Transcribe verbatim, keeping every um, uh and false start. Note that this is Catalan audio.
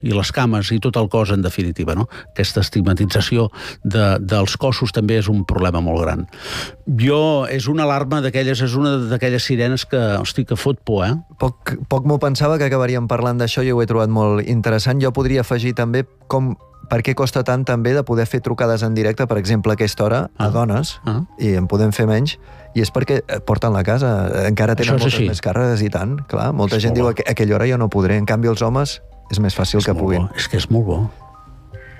i les cames i tot el cos, en definitiva, no? Aquesta estigmatització de, dels cossos també és un problema molt gran. Jo, és una alarma d'aquelles, és una d'aquelles sirenes que, hosti, que fot por, eh? Poc, poc m'ho pensava que acabaríem parlant d'això i ho he trobat molt interessant. Jo podria afegir també com... Per què costa tant també de poder fer trucades en directe, per exemple, a aquesta hora, a ah. dones, ah. i en podem fer menys, i és perquè porten la casa, encara tenen moltes així. més càrregues i tant, clar, molta és gent diu que a aquella hora jo no podré, en canvi els homes és més fàcil és que puguin. Bo. És que és molt bo.